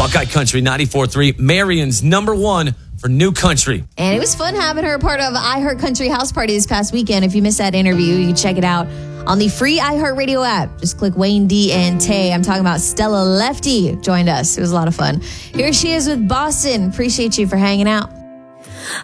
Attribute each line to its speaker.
Speaker 1: Buckeye Country 94.3, Marion's number one for new country.
Speaker 2: And it was fun having her part of iHeart Country House Party this past weekend. If you missed that interview, you can check it out on the free iHeartRadio app. Just click Wayne D and Tay. I'm talking about Stella Lefty joined us. It was a lot of fun. Here she is with Boston. Appreciate you for hanging out.